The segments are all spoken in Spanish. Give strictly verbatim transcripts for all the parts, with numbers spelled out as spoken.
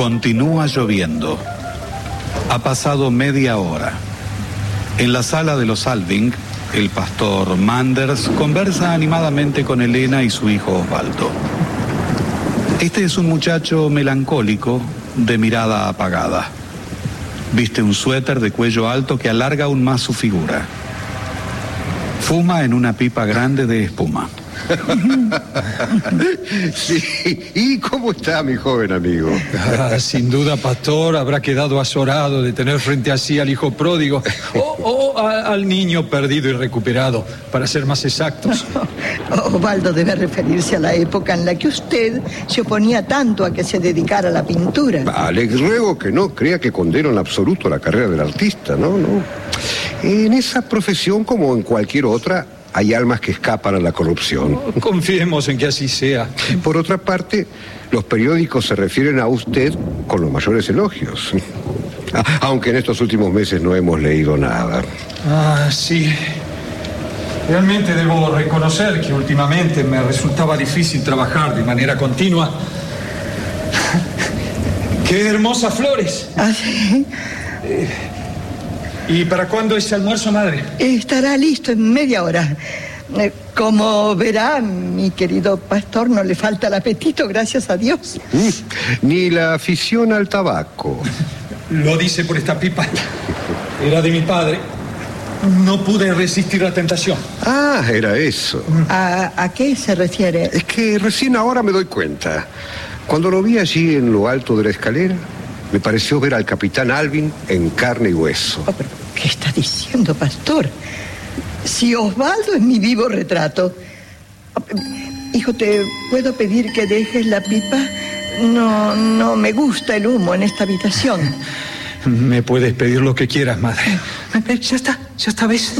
Continúa lloviendo. Ha pasado media hora. En la sala de los Alving, el pastor Manders conversa animadamente con Elena y su hijo Osvaldo. Este es un muchacho melancólico, de mirada apagada. Viste un suéter de cuello alto que alarga aún más su figura. Fuma en una pipa grande de espuma. Sí, ¿y cómo está mi joven amigo? Ah, sin duda, pastor, habrá quedado azorado de tener frente a sí al hijo pródigo o, o a, al niño perdido y recuperado, para ser más exactos. Osvaldo debe referirse a la época en la que usted se oponía tanto a que se dedicara a la pintura. Vale, ruego que no crea que condeno en absoluto la carrera del artista, ¿no? no. En esa profesión, como en cualquier otra, hay almas que escapan a la corrupción. Oh, confiemos en que así sea. Por otra parte, los periódicos se refieren a usted con los mayores elogios. Aunque en estos últimos meses no hemos leído nada. Ah, sí. Realmente debo reconocer que últimamente me resultaba difícil trabajar de manera continua. ¡Qué hermosas flores! ¿Ah, sí? Eh, ¿Y para cuándo es almuerzo, madre? Estará listo en media hora. Eh, como verá, mi querido pastor, no le falta el apetito, gracias a Dios. Mm, ni la afición al tabaco. Lo dice por esta pipa. Era de mi padre. No pude resistir la tentación. Ah, era eso. ¿A, a qué se refiere? Es que recién ahora me doy cuenta. Cuando lo vi allí en lo alto de la escalera, me pareció ver al capitán Alvin en carne y hueso. Oh, pero ¿qué está diciendo, pastor? Si Osvaldo es mi vivo retrato. Hijo, ¿te puedo pedir que dejes la pipa? No, no me gusta el humo en esta habitación. Me puedes pedir lo que quieras, madre. Ya está, ya está, ¿ves?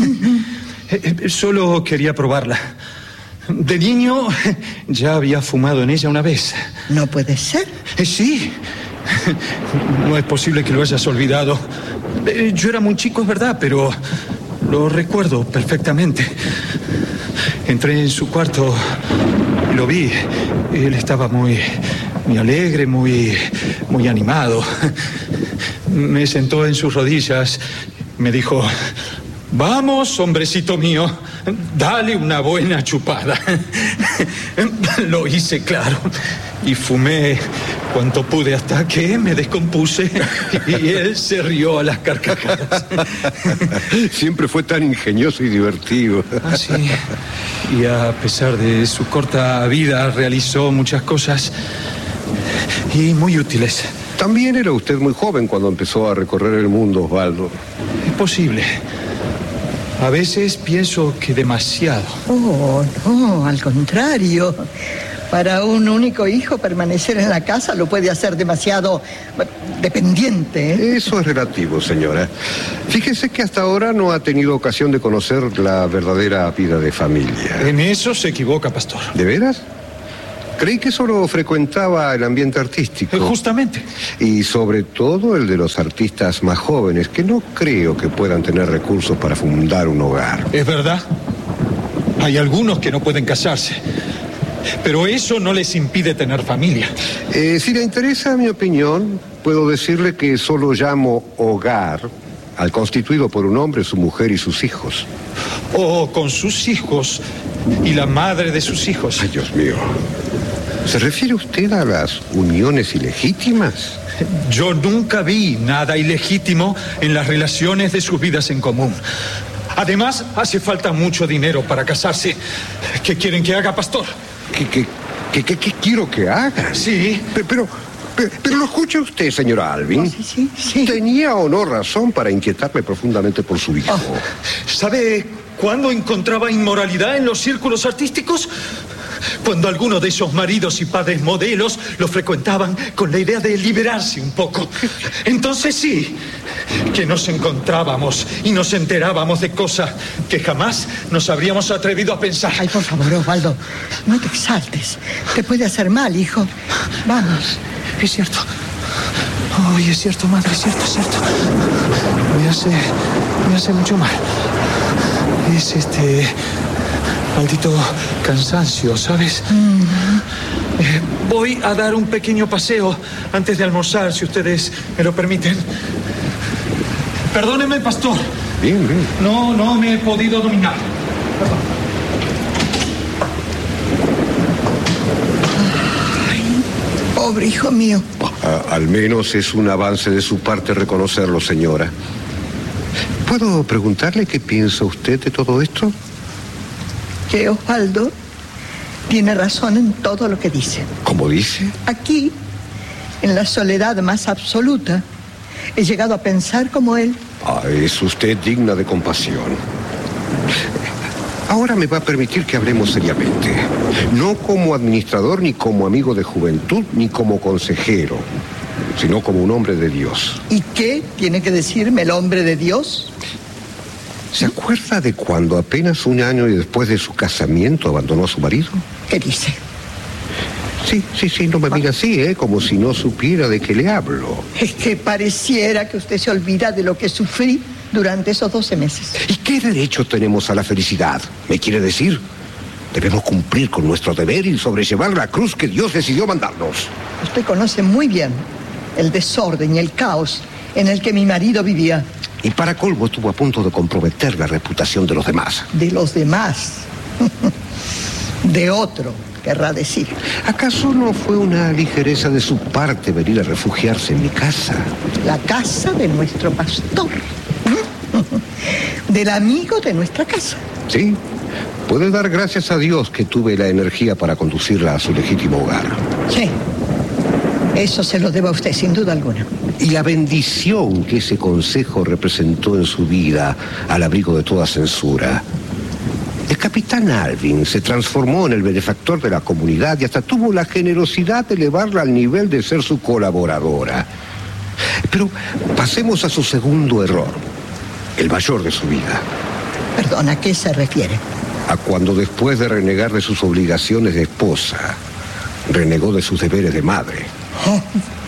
Solo quería probarla. De niño ya había fumado en ella una vez. ¿No puede ser? Sí. No es posible que lo hayas olvidado. Yo era muy chico, es verdad, pero lo recuerdo perfectamente. Entré en su cuarto, lo vi. Él estaba muy, muy alegre, muy, muy animado. Me sentó en sus rodillas, me dijo: vamos, hombrecito mío, dale una buena chupada. Lo hice, claro, y fumé cuanto pude hasta que me descompuse y él se rió a las carcajadas. Siempre fue tan ingenioso y divertido. Ah, sí. Y a pesar de su corta vida realizó muchas cosas y muy útiles. También era usted muy joven cuando empezó a recorrer el mundo, Osvaldo. Es posible. A veces pienso que demasiado. Oh, no, al contrario. Para un único hijo, permanecer en la casa lo puede hacer demasiado dependiente, ¿eh? Eso es relativo, señora. Fíjese que hasta ahora no ha tenido ocasión de conocer la verdadera vida de familia. En eso se equivoca, pastor. ¿De veras? Creí que solo frecuentaba el ambiente artístico. Justamente. Y sobre todo el de los artistas más jóvenes, que no creo que puedan tener recursos para fundar un hogar. Es verdad. Hay algunos que no pueden casarse. Pero eso no les impide tener familia. Eh, si le interesa mi opinión, puedo decirle que solo llamo hogar al constituido por un hombre, su mujer y sus hijos. O con sus hijos y la madre de sus hijos. Ay, Dios mío. ¿Se refiere usted a las uniones ilegítimas? Yo nunca vi nada ilegítimo en las relaciones de sus vidas en común. Además, hace falta mucho dinero para casarse. ¿Qué quieren que haga, pastor? ¿Qué, qué, qué, qué, qué quiero que haga? Sí. Pero, pero, pero, pero lo escucha usted, señora Alvin. Sí, sí, sí. ¿Tenía o no razón para inquietarme profundamente por su hijo? Oh, ¿sabe cuándo encontraba inmoralidad en los círculos artísticos? Cuando algunos de esos maridos y padres modelos lo frecuentaban con la idea de liberarse un poco. Entonces sí, que nos encontrábamos y nos enterábamos de cosas que jamás nos habríamos atrevido a pensar. Ay, por favor, Osvaldo, no te exaltes. Te puede hacer mal, hijo. Vamos. Es cierto. Ay, es cierto, madre, es cierto, es cierto. Me hace, me hace mucho mal. Es este... maldito cansancio, ¿sabes? Mm. Eh, voy a dar un pequeño paseo antes de almorzar, si ustedes me lo permiten. Perdóneme, pastor. Bien, bien. No, no me he podido dominar. Perdón. Ay, pobre hijo mío. A- al menos es un avance de su parte reconocerlo, señora. ¿Puedo preguntarle qué piensa usted de todo esto? Que Osvaldo tiene razón en todo lo que dice. ¿Cómo dice? Aquí, en la soledad más absoluta, he llegado a pensar como él. Ah, es usted digna de compasión. Ahora me va a permitir que hablemos seriamente. No como administrador, ni como amigo de juventud, ni como consejero, sino como un hombre de Dios. ¿Y qué tiene que decirme el hombre de Dios? ¿Se acuerda de cuando apenas un año y después de su casamiento abandonó a su marido? ¿Qué dice? Sí, sí, sí, no me mira así, ¿eh? Como si no supiera de qué le hablo. Es que pareciera que usted se olvida de lo que sufrí durante esos doce meses. ¿Y qué derecho tenemos a la felicidad? ¿Me quiere decir? Debemos cumplir con nuestro deber y sobrellevar la cruz que Dios decidió mandarnos. Usted conoce muy bien el desorden y el caos en el que mi marido vivía. Y para colmo estuvo a punto de comprometer la reputación de los demás. De los demás. De otro, querrá decir. ¿Acaso no fue una ligereza de su parte venir a refugiarse en mi casa? La casa de nuestro pastor. Del amigo de nuestra casa. Sí, puede dar gracias a Dios que tuve la energía para conducirla a su legítimo hogar. Sí, eso se lo debo a usted, sin duda alguna. Y la bendición que ese consejo representó en su vida al abrigo de toda censura. El capitán Alvin se transformó en el benefactor de la comunidad y hasta tuvo la generosidad de elevarla al nivel de ser su colaboradora. Pero pasemos a su segundo error, el mayor de su vida. Perdón, ¿a qué se refiere? A cuando después de renegar de sus obligaciones de esposa, renegó de sus deberes de madre. Oh.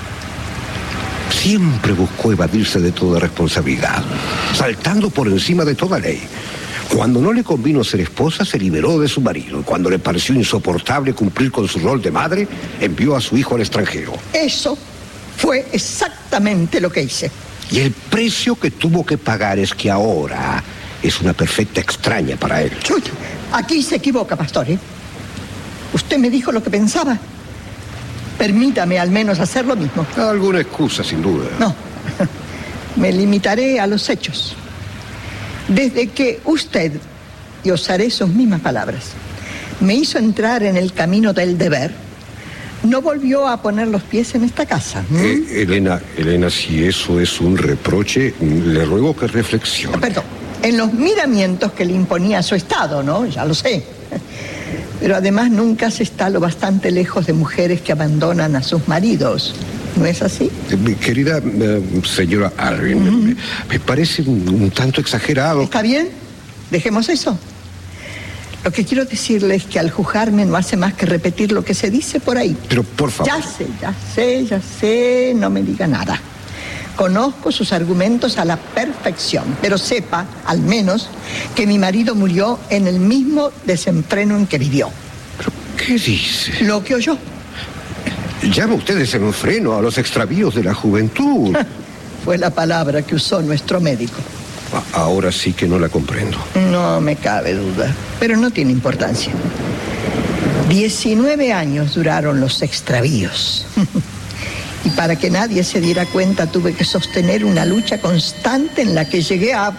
Siempre buscó evadirse de toda responsabilidad, saltando por encima de toda ley. Cuando no le convino ser esposa, se liberó de su marido. Y cuando le pareció insoportable cumplir con su rol de madre, envió a su hijo al extranjero. Eso fue exactamente lo que hice. Y el precio que tuvo que pagar es que ahora es una perfecta extraña para él. Chuy, aquí se equivoca, pastor, ¿eh? Usted me dijo lo que pensaba. Permítame al menos hacer lo mismo. Alguna excusa, sin duda. No, me limitaré a los hechos. Desde que usted, y usaré sus mismas palabras, me hizo entrar en el camino del deber, no volvió a poner los pies en esta casa. ¿Mm? Eh, Elena, Elena, si eso es un reproche, le ruego que reflexione. Perdón, en los miramientos que le imponía su estado, ¿no? Ya lo sé. Pero además nunca se está lo bastante lejos de mujeres que abandonan a sus maridos. ¿No es así? Eh, mi querida eh, señora Alvin, Uh-huh. me, me parece un, un tanto exagerado. ¿Está bien? Dejemos eso. Lo que quiero decirle es que al juzgarme no hace más que repetir lo que se dice por ahí. Pero por favor. Ya sé, ya sé, ya sé, no me diga nada. Conozco sus argumentos a la perfección, pero sepa, al menos, que mi marido murió en el mismo desenfreno en que vivió. ¿Pero qué dice? Lo que oyó. Llama usted desenfreno a los extravíos de la juventud. Fue la palabra que usó nuestro médico. A- Ahora sí que no la comprendo. No me cabe duda, pero no tiene importancia. Diecinueve años duraron los extravíos. Y para que nadie se diera cuenta tuve que sostener una lucha constante en la que llegué a...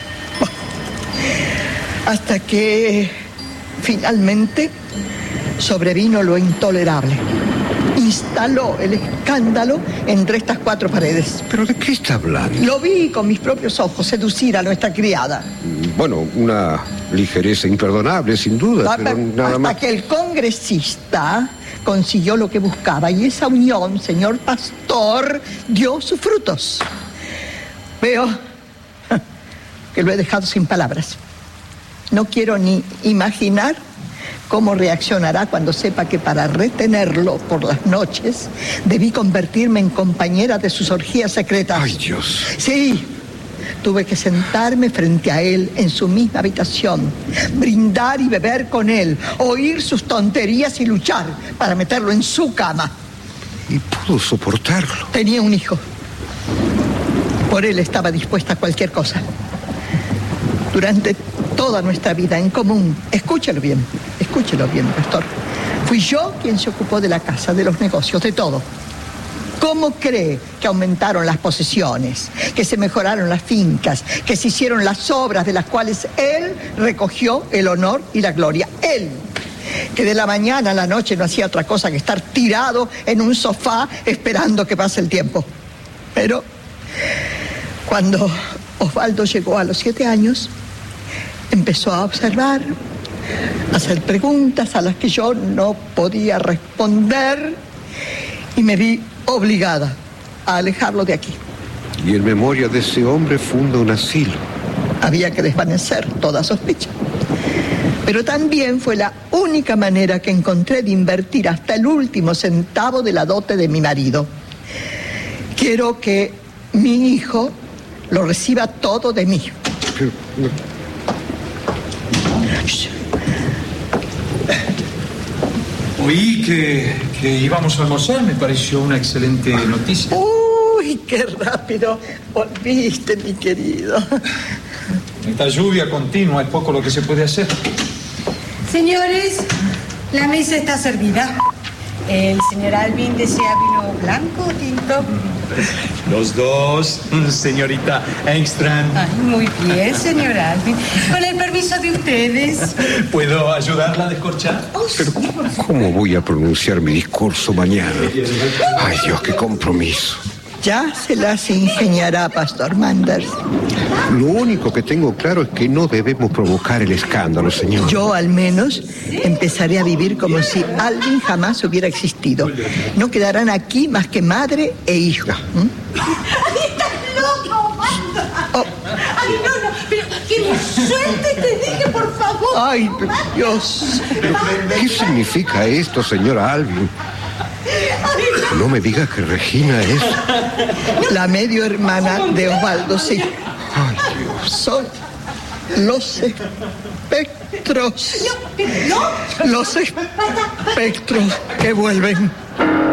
hasta que finalmente sobrevino lo intolerable. Instaló el escándalo entre estas cuatro paredes. ¿Pero de qué está hablando? Lo vi con mis propios ojos seducir a nuestra criada. Bueno, una ligereza imperdonable, sin duda, Hasta, pero nada hasta más. que el congresista consiguió lo que buscaba y esa unión, señor pastor, dio sus frutos. Veo que lo he dejado sin palabras. No quiero ni imaginar cómo reaccionará cuando sepa que para retenerlo por las noches debí convertirme en compañera de sus orgías secretas. Ay, Dios. Sí, Tuve que sentarme frente a él en su misma habitación, brindar y beber con él, oír sus tonterías y luchar para meterlo en su cama. ¿Y pudo soportarlo? Tenía un hijo. Por él estaba dispuesta a cualquier cosa. Durante toda nuestra vida en común, escúchelo bien, escúchelo bien, pastor. Fui yo quien se ocupó de la casa, de los negocios, de todo. ¿Cómo cree que aumentaron las posesiones, que se mejoraron las fincas, que se hicieron las obras de las cuales él recogió el honor y la gloria? Él, que de la mañana a la noche no hacía otra cosa que estar tirado en un sofá esperando que pase el tiempo. Pero cuando Osvaldo llegó a los siete años, empezó a observar, a hacer preguntas a las que yo no podía responder y me vi obligada a alejarlo de aquí. Y en memoria de ese hombre funda un asilo. Había que desvanecer toda sospecha. Pero también fue la única manera que encontré de invertir hasta el último centavo de la dote de mi marido. Quiero que mi hijo lo reciba todo de mí. Pero, no. Oí que, que íbamos a almorzar, me pareció una excelente noticia. Uy, qué rápido volviste, mi querido. Esta lluvia continua es poco lo que se puede hacer. Señores, la mesa está servida. ¿El señor Alvin desea vino blanco o tinto? Los dos, señorita Engstrand. Ay, muy bien, señor Alvin. Con el permiso de ustedes. ¿Puedo ayudarla a descorchar? Oh, Pero sí, por favor. ¿cómo voy a pronunciar mi discurso mañana? Ay, Dios, qué compromiso. Ya se las ingeniará, Pastor Manders. Lo único que tengo claro es que no debemos provocar el escándalo, señor. Yo, al menos, empezaré a vivir como si Alvin jamás hubiera existido. No quedarán aquí más que madre e hijo. ¿Mm? ¡Ay, estás loco, Wanda! Oh. ¡Ay, no, no! Pero que suelte, te dije, por favor. Ay, Dios. ¿Qué significa esto, señora Alvin? No me diga que Regina es... La medio hermana de Osvaldo, sí. Ay, Dios. Son los espectros. No, no. Los espectros que vuelven.